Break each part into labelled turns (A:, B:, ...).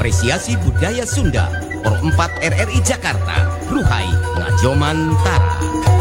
A: Apresiasi Budaya Sunda, Por 4 RRI Jakarta, Ruhai Ngajoman Tara.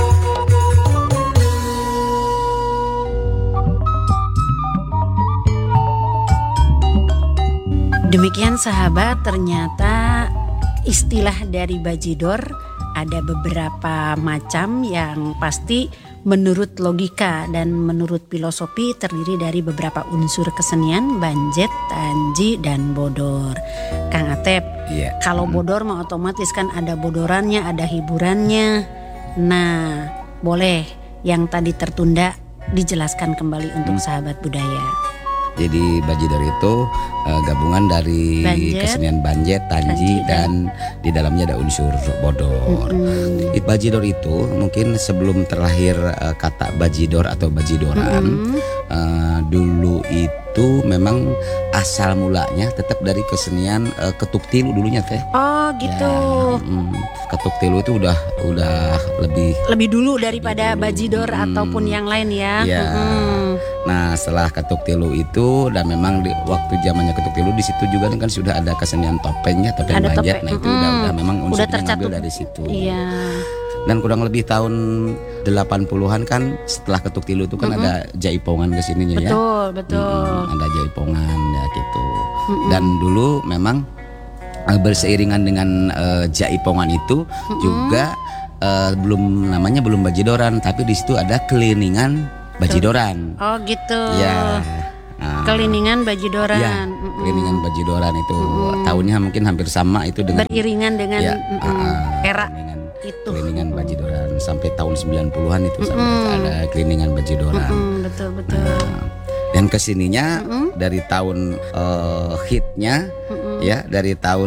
B: Demikian sahabat, ternyata istilah dari bajidor ada beberapa macam yang pasti menurut logika dan menurut filosofi terdiri dari beberapa unsur kesenian, banjet, tanji, dan bodor. Kang Atep, kalau bodor mah otomatis kan ada bodorannya, ada hiburannya. Nah, boleh yang tadi tertunda dijelaskan kembali untuk sahabat budaya.
C: Jadi bajidor itu gabungan dari kesenian banjet, tanji, dan di dalamnya ada unsur bodor. Bajidor itu mungkin sebelum terlahir kata bajidor atau bajidoran, dulu itu memang asal mulanya tetap dari kesenian ketuk tilu dulunya teh.
B: Oh gitu.
C: Ya, ketuk tilu itu udah lebih
B: dulu daripada bajidor ataupun yang lain ya.
C: Ya. Nah, setelah ketuk tilu itu dan memang di waktu zamannya ketuk tilu di situ juga kan sudah ada kesenian topengnya, topeng banjet. Nah, itu udah memang unsurnya ngambil dari situ.
B: Iya.
C: Dan kurang lebih tahun 80-an kan setelah ketuk tilu itu kan ada jaipongan ke sininya ya.
B: Betul.
C: Ada jaipongan ya gitu. Dan dulu memang berseiringan dengan jaipongan itu juga belum bajidoran, tapi di situ ada keliningan bajidoran.
B: Oh gitu.
C: Ya.
B: Keliningan bajidoran.
C: Ya, keliningan bajidoran itu tahunnya mungkin hampir sama itu dengan
B: beriringan dengan era itu.
C: Keliningan bajidoran sampai tahun 90-an itu sampai ada keliningan bajidoran.
B: Betul.
C: Dan kesininya dari tahun hitnya ya dari tahun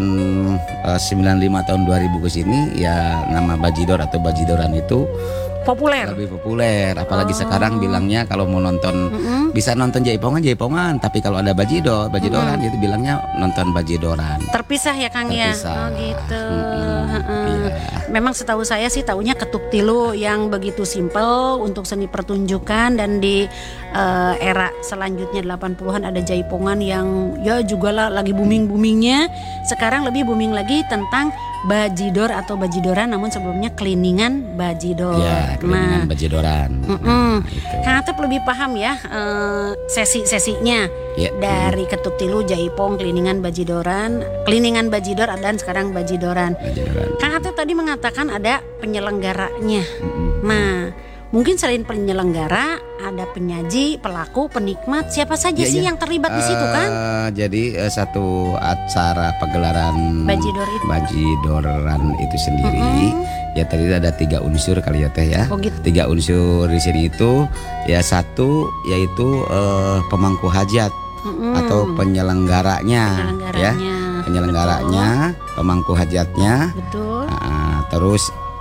C: 95 tahun 2000 ke sini ya nama bajidor atau bajidoran itu lebih populer, apalagi sekarang bilangnya kalau mau nonton bisa nonton jaipongan, tapi kalau ada bajidoran itu bilangnya nonton bajidoran.
B: Terpisah ya Kang
C: Terpisah.
B: Ya. Oh gitu.
C: Iya.
B: Memang setahu saya sih taunya ketuk tilu yang begitu simpel untuk seni pertunjukan, dan di era selanjutnya 80-an ada jaipongan yang ya juga lah lagi booming-boomingnya. Sekarang lebih booming lagi tentang bajidor atau bajidoran, namun sebelumnya keliningan bajidor.
C: Ya, keliningan bajidoran.
B: Itu. Kang Atep lebih paham ya sesi-sesinya dari ketuk tilu, jaipong, keliningan bajidor dan sekarang bajidoran. Kang Atep tadi mengatakan ada penyelenggaranya. Nah, mungkin selain penyelenggara ada penyaji, pelaku, penikmat, siapa saja sih yang terlibat di situ kan?
C: Jadi satu acara pagelaran bajidoran itu sendiri ya tadi ada 3 unsur kali ya teh ya.
B: Oh gitu.
C: 3 unsur di sini itu ya satu yaitu pemangku hajat atau penyelenggaranya. Penyelenggaranya, pemangku hajatnya.
B: Betul.
C: Terus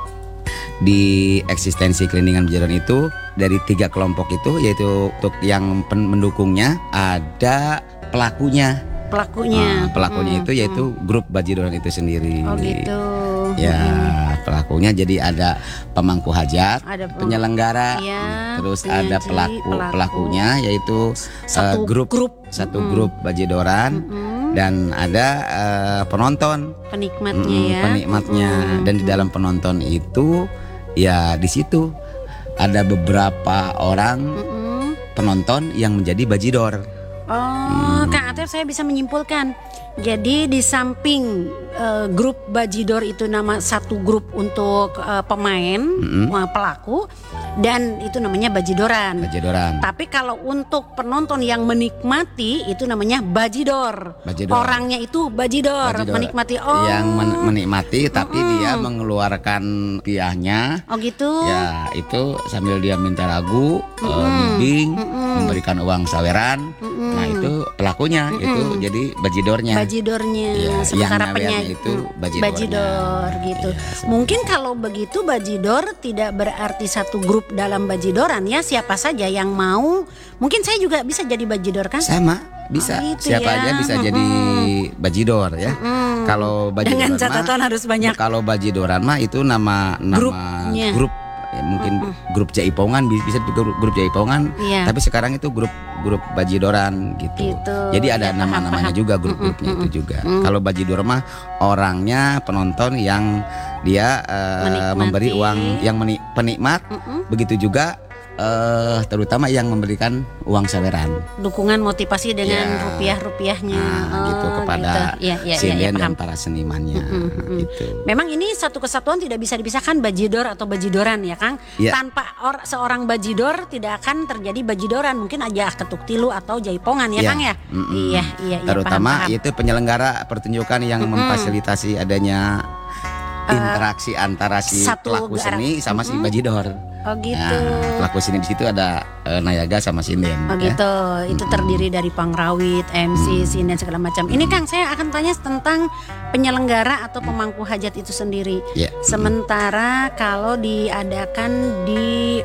C: di eksistensi keliningan bajidoran itu dari 3 kelompok itu, yaitu untuk yang mendukungnya ada pelakunya. Pelakunya itu yaitu grup bajidoran itu sendiri.
B: Oh gitu.
C: Ya, pelakunya jadi ada pemangku hajat, ada penyelenggara, terus penyaji, ada pelakunya yaitu satu grup bajidoran, dan ada penonton, penikmatnya. Dan di dalam penonton itu ya di situ ada beberapa orang penonton yang menjadi bajidor.
B: Kang Atep, saya bisa menyimpulkan. Jadi di samping grup bajidor itu nama satu grup untuk pemain, pelaku, dan itu namanya bajidoran. Tapi kalau untuk penonton yang menikmati itu namanya bajidor. Orangnya itu bajidor. Menikmati.
C: Yang menikmati tapi dia mengeluarkan piahnya.
B: Oh gitu.
C: Ya itu sambil dia minta lagu, bimbing, memberikan uang saweran. Nah itu pelakunya itu jadi bajidornya.
B: Ya, sementara penyanyi
C: itu
B: bajidor gitu. Ya, mungkin kalau begitu bajidor tidak berarti satu grup dalam bajidoran ya, siapa saja yang mau. Mungkin saya juga bisa jadi bajidor kan?
C: Sama, bisa. Gitu siapa aja bisa jadi bajidor ya. Kalau bajidoran
B: dengan catatan harus banyak.
C: Kalau bajidoran mah itu nama grup mungkin grup Jaipongan, bisa juga grup Jaipongan,
B: Iya.
C: tapi sekarang itu grup bajidoran gitu.
B: Gitu.
C: Jadi ada
B: Ya,
C: nama-namanya
B: paham.
C: juga, grup-grupnya itu juga. Kalau bajidor mah orangnya penonton yang dia
B: Menikmati.
C: memberi uang, yang penikmat, begitu juga terutama yang memberikan uang saweran.
B: Dukungan motivasi dengan
C: Ya.
B: rupiah-rupiahnya.
C: Gitu kepada
B: gitu. Ya,
C: sinden
B: paham.
C: dan para senimannya gitu.
B: Memang ini satu kesatuan tidak bisa dipisahkan bajidor atau bajidoran ya Kang.
C: Ya.
B: Tanpa seorang bajidor tidak akan terjadi bajidoran. Mungkin aja ketuk tilu atau jaipongan ya
C: Ya.
B: Kang ya. Iya.
C: Terutama
B: paham.
C: itu penyelenggara pertunjukan yang memfasilitasi adanya interaksi antara si
B: satu
C: pelaku
B: garang.
C: seni sama si bajidor.
B: Oh gitu.
C: Nah, pelaku seni di situ ada Nayaga sama sinden.
B: Oh
C: ya.
B: gitu, itu terdiri dari pangrawit, MC, sinden segala macam. Ini Kang, saya akan tanya tentang penyelenggara atau pemangku hajat itu sendiri.
C: Ya.
B: Sementara kalau diadakan di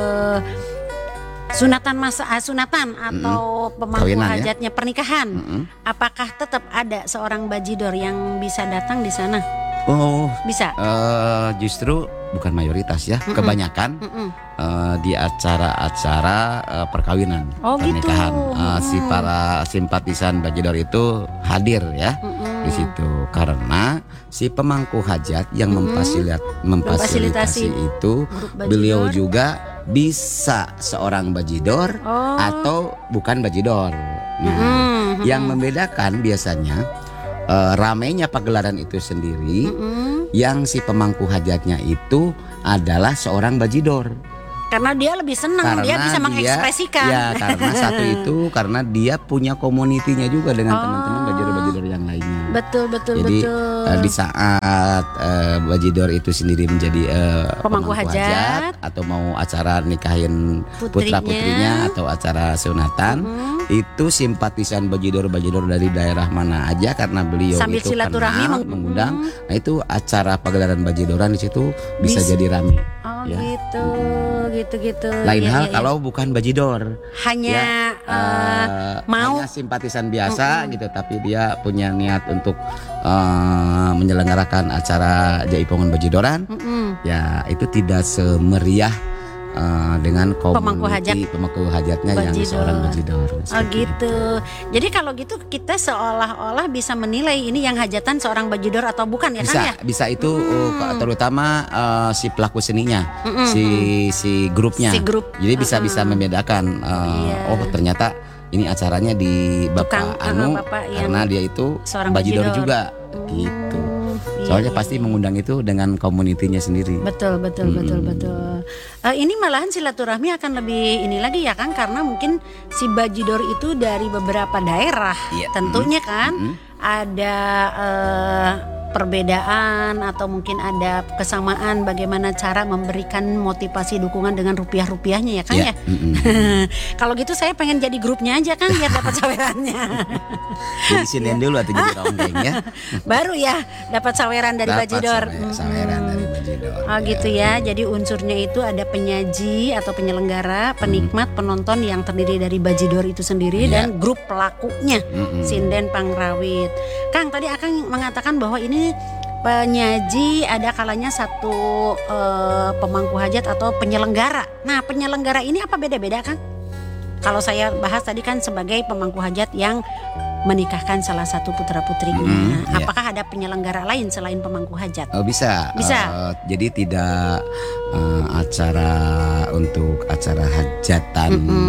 B: sunatan atau pemangku
C: Kawinan, ya.
B: hajatnya pernikahan, apakah tetap ada seorang bajidor yang bisa datang di sana?
C: Oh,
B: Bisa.
C: justru bukan mayoritas ya, kebanyakan di acara-acara perkawinan,
B: Oh, gitu.
C: pernikahan. Si para simpatisan bajidor itu hadir ya di situ karena si pemangku hajat yang memfasilitasi itu
B: Grup
C: beliau
B: bajidor.
C: juga bisa seorang bajidor
B: Oh.
C: atau bukan bajidor. Nah, yang membedakan biasanya ramainya pagelaran itu sendiri, yang si pemangku hajatnya itu adalah seorang bajidor.
B: Karena dia lebih senang, dia bisa mengekspresikan.
C: Ya, karena satu itu karena dia punya komunitinya juga dengan teman-teman bajidor-bajidor yang lainnya.
B: Betul.
C: Jadi di saat bajidor itu sendiri menjadi
B: Pemangku hajat
C: atau mau acara nikahin
B: Putrinya.
C: putra-putrinya atau acara sunatan, itu simpatisan bajidor-bajidor dari daerah mana aja karena beliau
B: Sambil
C: itu
B: silaturahmi
C: kenal, mengundang. Nah, itu acara pagelaran bajidoran di situ bisa jadi rame.
B: Oh
C: Ya.
B: gitu.
C: Lain
B: Ya,
C: hal
B: ya, ya.
C: kalau bukan bajidor.
B: hanya mau
C: hanya simpatisan biasa gitu, tapi dia punya niat untuk menyelenggarakan acara Jaipongan bajidoran, ya itu tidak semeriah dengan
B: Pemangku hajat.
C: pemangku hajatnya yang
B: Bajidor.
C: seorang bajidor.
B: Oh
C: Seperti
B: gitu. Jadi kalau gitu kita seolah-olah bisa menilai ini yang hajatan seorang bajidor atau bukan ya
C: bisa
B: kan ya?
C: bisa itu terutama si pelaku seninya, si grupnya.
B: Si grup.
C: Jadi bisa membedakan
B: Iya.
C: oh ternyata ini acaranya di
B: Tukang,
C: Bapak Anu
B: Bapak yang
C: karena dia itu
B: seorang
C: bajidor
B: bajidor.
C: juga gitu.
B: Iya,
C: Soalnya
B: iya,
C: pasti mengundang itu dengan komunitinya sendiri.
B: Betul. Ini malahan silaturahmi akan lebih ini lagi ya Kang, karena mungkin si bajidor itu dari beberapa daerah.
C: Iya.
B: Tentunya kan ada perbedaan atau mungkin ada kesamaan bagaimana cara memberikan motivasi dukungan dengan rupiah-rupiahnya ya Kang
C: Iya,
B: ya. Kalau gitu saya pengen jadi grupnya aja Kang biar dapat sawerannya.
C: Jadi sinden dulu atau jadi ronggeng ya.
B: Baru ya dapat saweran dari
C: Dapat
B: bajidor.
C: saweran dari bajidor.
B: Oh gitu ya. Jadi unsurnya itu ada penyaji atau penyelenggara, penikmat, penonton yang terdiri dari bajidor itu sendiri
C: Iya.
B: dan grup pelakunya, sinden pangrawit. Kang tadi Akang mengatakan bahwa ini penyaji ada kalanya satu pemangku hajat atau penyelenggara. Nah penyelenggara ini apa beda-beda Kang? Kalau saya bahas tadi kan sebagai pemangku hajat yang menikahkan salah satu putra putrinya.
C: iya.
B: Apakah ada penyelenggara lain selain pemangku hajat?
C: Oh, bisa.
B: Bisa.
C: Jadi tidak acara untuk acara hajatan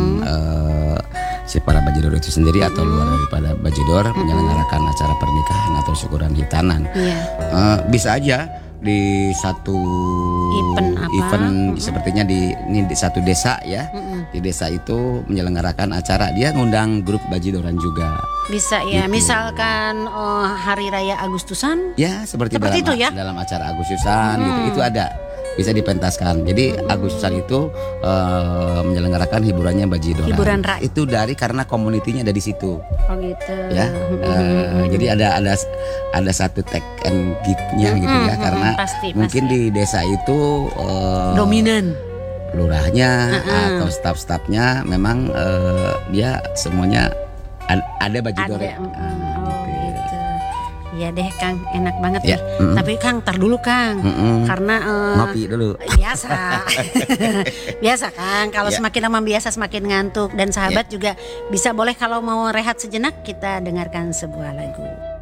C: si para bajidor itu sendiri atau luar daripada bajidor menyelenggarakan acara pernikahan atau syukuran hitanan.
B: Iya.
C: Bisa aja di satu
B: Event apa?
C: sepertinya di satu desa ya. Di desa itu menyelenggarakan acara, dia ngundang grup bajidoran juga.
B: Bisa ya,
C: Gitu.
B: misalkan hari raya Agustusan.
C: Ya, seperti
B: Seperti
C: dalam
B: itu ya?
C: dalam acara Agustusan gitu. Itu ada. Bisa dipentaskan. Jadi Agustusan itu menyelenggarakan hiburannya bajidoran.
B: Hiburan rakyat.
C: Itu karena komunitinya ada di situ.
B: Oh gitu.
C: Ya. Jadi ada satu take and give-nya gitu ya, karena
B: pasti,
C: mungkin di desa itu
B: dominan.
C: lurahnya atau staf-stafnya memang dia semuanya ada bajidor.
B: Ada. Oh gitu. Iya deh Kang, enak banget
C: Ya,
B: nih. Tapi Kang, tar dulu Kang, karena
C: Ngopi dulu.
B: biasa, biasa Kang. Kalau
C: Ya.
B: semakin lama biasa semakin ngantuk. Dan sahabat juga bisa boleh kalau mau rehat sejenak kita dengarkan sebuah lagu.